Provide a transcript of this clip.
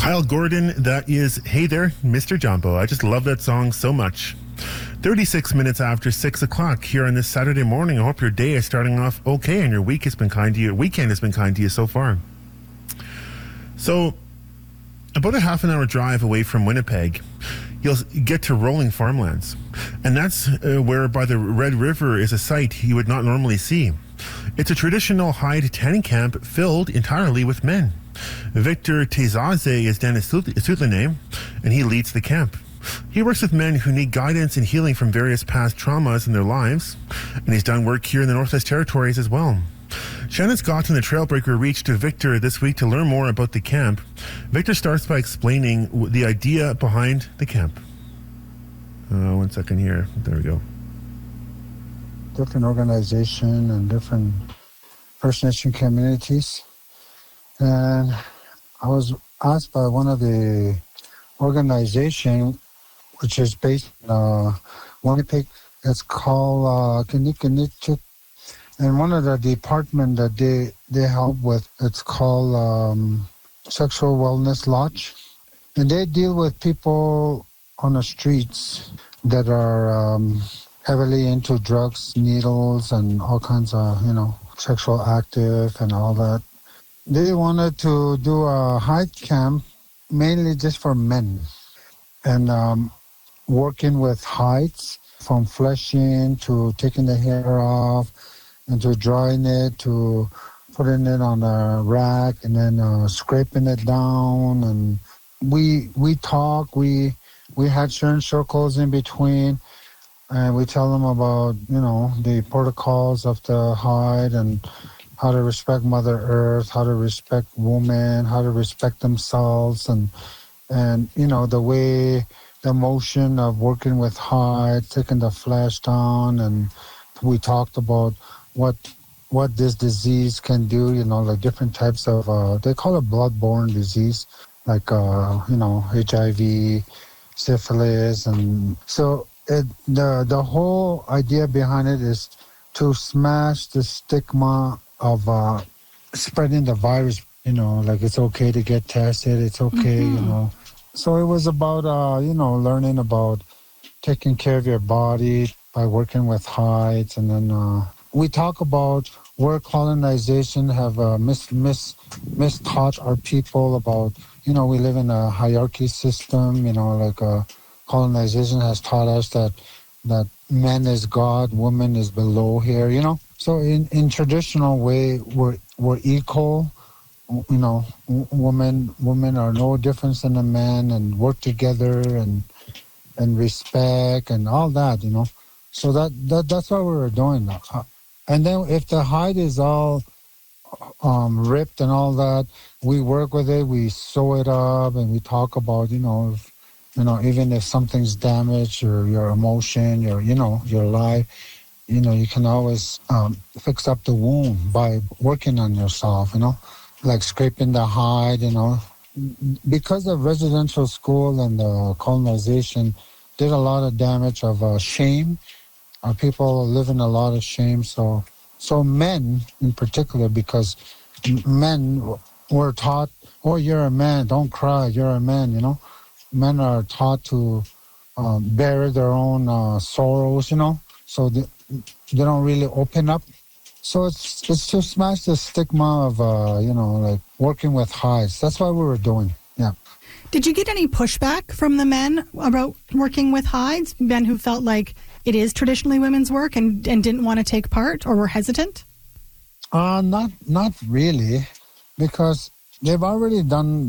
Kyle Gordon, that is Hey There, Mr. Jumbo. I just love that song so much. 36 minutes after 6 o'clock here on this Saturday morning. I hope your day is starting off okay and your week has been kind to you. Weekend has been kind to you so far. So, about a half an hour drive away from Winnipeg, you'll get to Rolling Farmlands. And that's where by the Red River is a site you would not normally see. It's a traditional hide tanning camp filled entirely with men. Victor Tezaze is Dennis Soutlanet, and he leads the camp. He works with men who need guidance and healing from various past traumas in their lives, and he's done work here in the Northwest Territories as well. Shannon Scott and the Trailbreaker reached to Victor this week to learn more about the camp. Victor starts by explaining the idea behind the camp. 1 second here. There we go. Different organization and different First Nation communities. And I was asked by one of the organization, which is based in Winnipeg. It's called Kinnikinnichik. And one of the department that they help with, it's called Sexual Wellness Lodge. And they deal with people on the streets that are heavily into drugs, needles, and all kinds of, sexual active and all that. They wanted to do a hide camp mainly just for men. And working with hides, from fleshing to taking the hair off, and to drying it, to putting it on a rack, and then scraping it down. And we talk, we had certain circles in between, and we tell them about, the protocols of the hide and how to respect Mother Earth, how to respect women, how to respect themselves, and the way, the motion of working with hide, taking the flesh down, and we talked about what this disease can do, like different types of, they call it bloodborne disease, like, HIV, syphilis. And so the whole idea behind it is to smash the stigma of spreading the virus, like it's okay to get tested, it's okay, So it was about, learning about taking care of your body by working with hides. And then we talk about where colonization have mistaught our people about, we live in a hierarchy system, colonization has taught us that man is God, woman is below here, So in traditional way, we're equal. Women are no different than a man, and work together and respect and all that, So that's what we were doing. And then if the hide is all ripped and all that, we work with it, we sew it up, and we talk about, even if something's damaged, or your emotion, your life, you can always fix up the wound by working on yourself, like scraping the hide, Because the residential school and the colonization did a lot of damage of shame. Our people live in a lot of shame. So men in particular, because men were taught, oh, you're a man, don't cry, you're a man, Men are taught to bury their own sorrows, so they don't really open up. So it's to smash the stigma of, like working with hides. That's what we were doing, yeah. Did you get any pushback from the men about working with hides? Men who felt like it is traditionally women's work and didn't want to take part or were hesitant? Not really, because they've already done